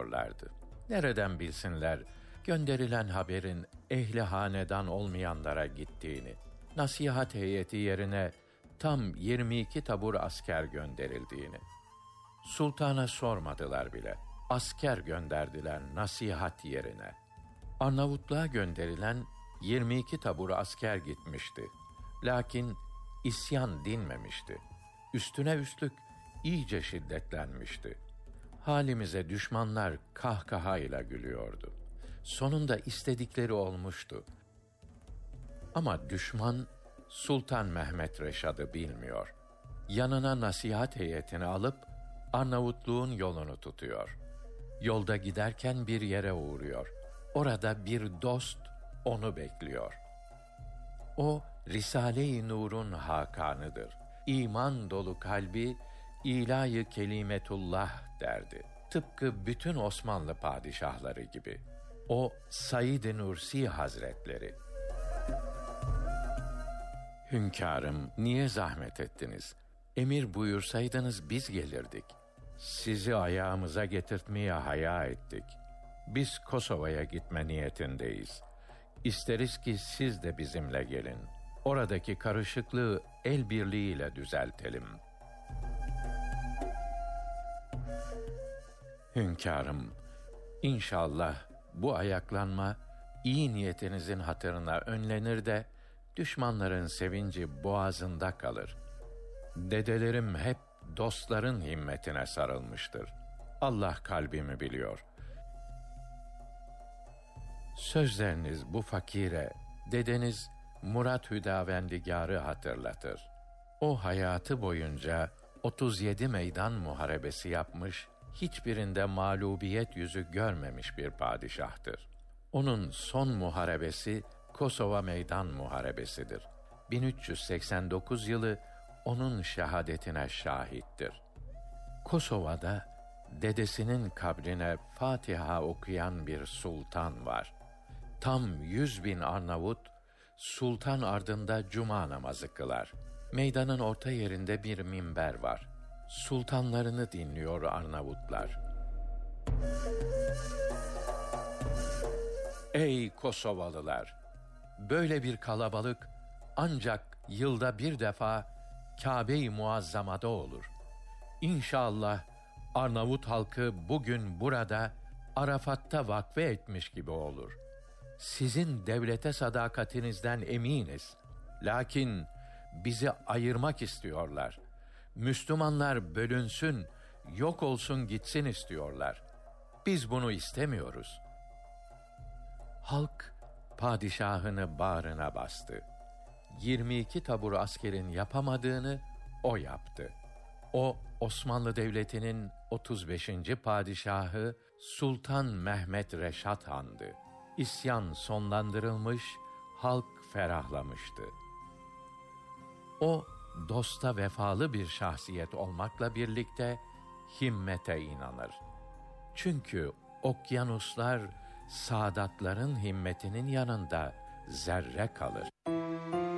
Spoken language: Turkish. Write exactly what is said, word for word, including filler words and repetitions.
bilmiyorlardı. Nereden bilsinler gönderilen haberin ehli hanedan olmayanlara gittiğini? Nasihat heyeti yerine tam yirmi iki tabur asker gönderildiğini. Sultana sormadılar bile. Asker gönderdiler nasihat yerine. Arnavutluğa gönderilen yirmi iki tabur asker gitmişti. Lakin isyan dinmemişti. Üstüne üstlük iyice şiddetlenmişti. Halimize düşmanlar kahkahayla gülüyordu. Sonunda istedikleri olmuştu. Ama düşman Sultan Mehmet Reşad'ı bilmiyor. Yanına nasihat heyetini alıp Arnavutluğun yolunu tutuyor. Yolda giderken bir yere uğruyor. Orada bir dost onu bekliyor. O Risale-i Nur'un hakanıdır. İman dolu kalbi ilahi kelimetullah derdi. Tıpkı bütün Osmanlı padişahları gibi. O Said-i Nursi Hazretleri. Hünkârım, niye zahmet ettiniz? Emir buyursaydınız biz gelirdik. Sizi ayağımıza getirtmeye haya ettik. Biz Kosova'ya gitme niyetindeyiz. İsteriz ki siz de bizimle gelin. Oradaki karışıklığı el birliğiyle düzeltelim. Hünkârım, İnşallah bu ayaklanma iyi niyetinizin hatırına önlenir de düşmanların sevinci boğazında kalır. Dedelerim hep dostların himmetine sarılmıştır. Allah kalbimi biliyor. Sözleriniz bu fakire dedeniz Murat Hüdavendigar'ı hatırlatır. O hayatı boyunca otuz yedi meydan muharebesi yapmış, hiçbirinde mağlubiyet yüzü görmemiş bir padişahtır. Onun son muharebesi Kosova Meydan Muharebesidir. bin üç yüz seksen dokuz yılı onun şehadetine şahittir. Kosova'da dedesinin kabrine Fatiha okuyan bir sultan var. Tam yüz bin Arnavut sultan ardında cuma namazı kılar. Meydanın orta yerinde bir minber var. Sultanlarını dinliyor Arnavutlar. Ey Kosovalılar! Böyle bir kalabalık ancak yılda bir defa Kâbe-i Muazzama'da olur. İnşallah Arnavut halkı bugün burada Arafat'ta vakfe etmiş gibi olur. Sizin devlete sadakatinizden eminiz. Lakin bizi ayırmak istiyorlar. Müslümanlar bölünsün, yok olsun gitsin istiyorlar. Biz bunu istemiyoruz. Halk padişahını bağrına bastı. yirmi iki tabur askerin yapamadığını o yaptı. O Osmanlı Devleti'nin otuz beşinci padişahı Sultan Mehmet Reşad Han'dı. İsyan sonlandırılmış, halk ferahlamıştı. O dosta vefalı bir şahsiyet olmakla birlikte himmete inanır. Çünkü okyanuslar saadatların himmetinin yanında zerre kalır.